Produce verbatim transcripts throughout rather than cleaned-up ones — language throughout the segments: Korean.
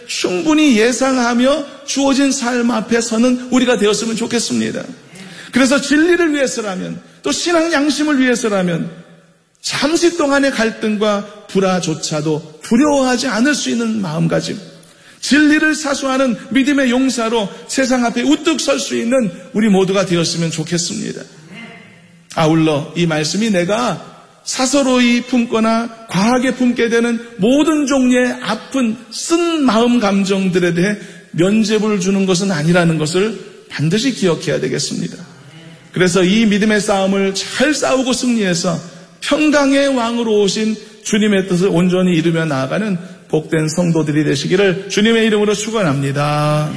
충분히 예상하며 주어진 삶 앞에 서는 우리가 되었으면 좋겠습니다. 그래서 진리를 위해서라면, 또 신앙 양심을 위해서라면 잠시 동안의 갈등과 불화조차도 두려워하지 않을 수 있는 마음가짐, 진리를 사수하는 믿음의 용사로 세상 앞에 우뚝 설 수 있는 우리 모두가 되었으면 좋겠습니다. 아울러 이 말씀이 내가 사서로이 품거나 과하게 품게 되는 모든 종류의 아픈 쓴 마음 감정들에 대해 면죄부를 주는 것은 아니라는 것을 반드시 기억해야 되겠습니다. 그래서 이 믿음의 싸움을 잘 싸우고 승리해서 평강의 왕으로 오신 주님의 뜻을 온전히 이루며 나아가는 복된 성도들이 되시기를 주님의 이름으로 축원합니다.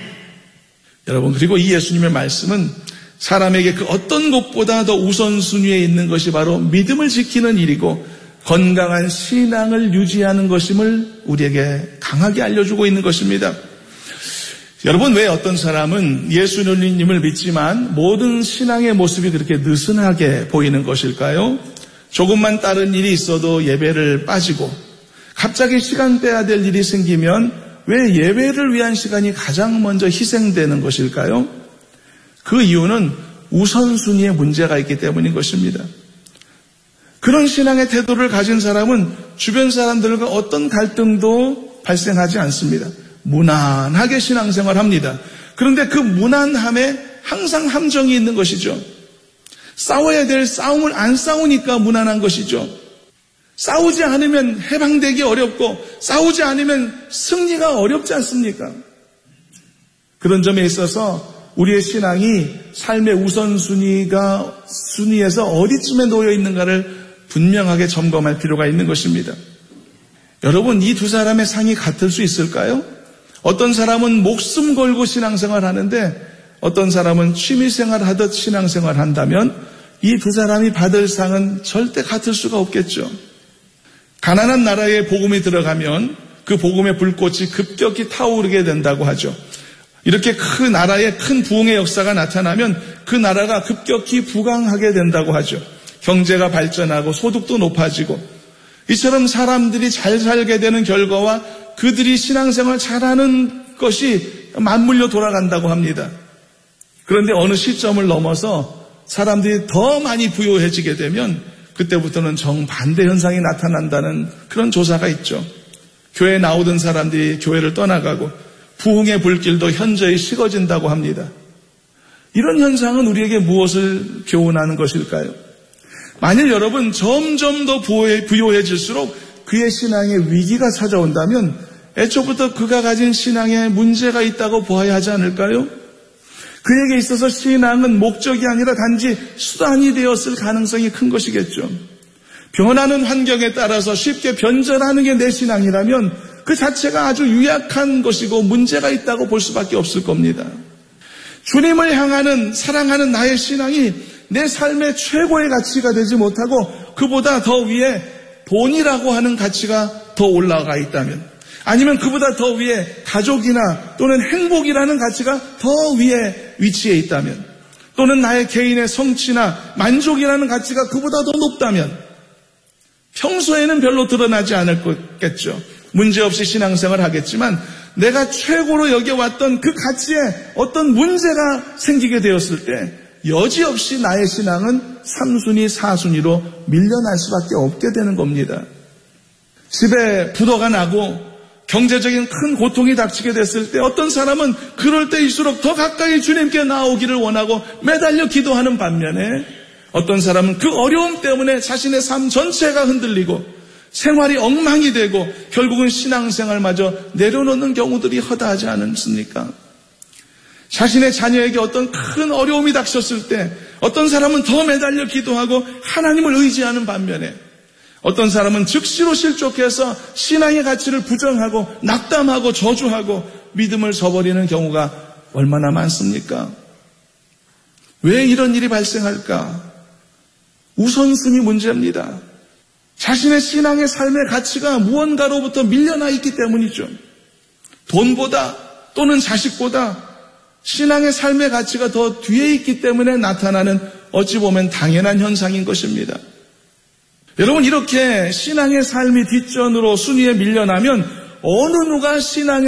여러분, 그리고 이 예수님의 말씀은 사람에게 그 어떤 것보다 더 우선순위에 있는 것이 바로 믿음을 지키는 일이고 건강한 신앙을 유지하는 것임을 우리에게 강하게 알려주고 있는 것입니다. 여러분, 왜 어떤 사람은 예수님을 믿지만 모든 신앙의 모습이 그렇게 느슨하게 보이는 것일까요? 조금만 다른 일이 있어도 예배를 빠지고 갑자기 시간 빼야 될 일이 생기면 왜 예배를 위한 시간이 가장 먼저 희생되는 것일까요? 그 이유는 우선순위에 문제가 있기 때문인 것입니다. 그런 신앙의 태도를 가진 사람은 주변 사람들과 어떤 갈등도 발생하지 않습니다. 무난하게 신앙생활합니다. 그런데 그 무난함에 항상 함정이 있는 것이죠. 싸워야 될 싸움을 안 싸우니까 무난한 것이죠. 싸우지 않으면 해방되기 어렵고 싸우지 않으면 승리가 어렵지 않습니까? 그런 점에 있어서 우리의 신앙이 삶의 우선순위가 순위에서 어디쯤에 놓여 있는가를 분명하게 점검할 필요가 있는 것입니다. 여러분, 이 두 사람의 상이 같을 수 있을까요? 어떤 사람은 목숨 걸고 신앙생활 하는데 어떤 사람은 취미생활 하듯 신앙생활 한다면 이 두 사람이 받을 상은 절대 같을 수가 없겠죠. 가난한 나라에 복음이 들어가면 그 복음의 불꽃이 급격히 타오르게 된다고 하죠. 이렇게 큰 나라에 큰 부흥의 역사가 나타나면 그 나라가 급격히 부강하게 된다고 하죠. 경제가 발전하고 소득도 높아지고 이처럼 사람들이 잘 살게 되는 결과와 그들이 신앙생활 잘하는 것이 맞물려 돌아간다고 합니다. 그런데 어느 시점을 넘어서 사람들이 더 많이 부유해지게 되면 그때부터는 정반대 현상이 나타난다는 그런 조사가 있죠. 교회에 나오던 사람들이 교회를 떠나가고 부흥의 불길도 현저히 식어진다고 합니다. 이런 현상은 우리에게 무엇을 교훈하는 것일까요? 만일 여러분 점점 더 부유해질수록 그의 신앙에 위기가 찾아온다면 애초부터 그가 가진 신앙에 문제가 있다고 보아야 하지 않을까요? 그에게 있어서 신앙은 목적이 아니라 단지 수단이 되었을 가능성이 큰 것이겠죠. 변하는 환경에 따라서 쉽게 변절하는 게 내 신앙이라면 그 자체가 아주 유약한 것이고 문제가 있다고 볼 수밖에 없을 겁니다. 주님을 향하는 사랑하는 나의 신앙이 내 삶의 최고의 가치가 되지 못하고 그보다 더 위에 돈이라고 하는 가치가 더 올라가 있다면, 아니면 그보다 더 위에 가족이나 또는 행복이라는 가치가 더 위에 위치해 있다면, 또는 나의 개인의 성취나 만족이라는 가치가 그보다 더 높다면 평소에는 별로 드러나지 않을 거겠죠. 문제없이 신앙생활을 하겠지만 내가 최고로 여겨왔던 그 가치에 어떤 문제가 생기게 되었을 때 여지없이 나의 신앙은 삼 순위, 사 순위로 밀려날 수밖에 없게 되는 겁니다. 집에 부도가 나고 경제적인 큰 고통이 닥치게 됐을 때 어떤 사람은 그럴 때일수록 더 가까이 주님께 나오기를 원하고 매달려 기도하는 반면에 어떤 사람은 그 어려움 때문에 자신의 삶 전체가 흔들리고 생활이 엉망이 되고 결국은 신앙생활마저 내려놓는 경우들이 허다하지 않습니까? 자신의 자녀에게 어떤 큰 어려움이 닥쳤을 때 어떤 사람은 더 매달려 기도하고 하나님을 의지하는 반면에 어떤 사람은 즉시로 실족해서 신앙의 가치를 부정하고 낙담하고 저주하고 믿음을 저버리는 경우가 얼마나 많습니까? 왜 이런 일이 발생할까? 우선순위 문제입니다. 자신의 신앙의 삶의 가치가 무언가로부터 밀려나 있기 때문이죠. 돈보다 또는 자식보다 신앙의 삶의 가치가 더 뒤에 있기 때문에 나타나는 어찌 보면 당연한 현상인 것입니다. 여러분, 이렇게 신앙의 삶이 뒷전으로 순위에 밀려나면 어느 누가 신앙의